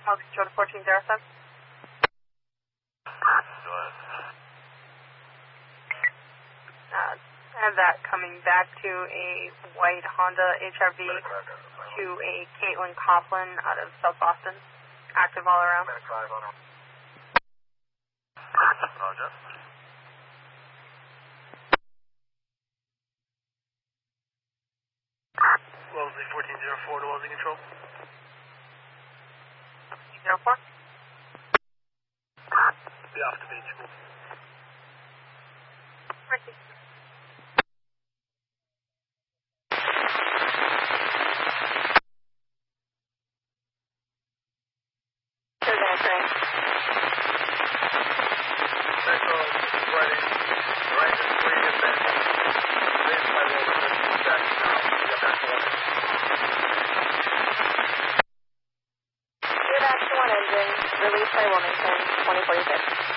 I'll control to 1407. Go ahead. Have that coming back to a white Honda HRV to a Caitlin Coughlin out of South Boston. Active all around. Roger. Wellesley 1404 to Wellesley Control. 04. Be off the beach. Ricky. Released by Wilmington, 2046.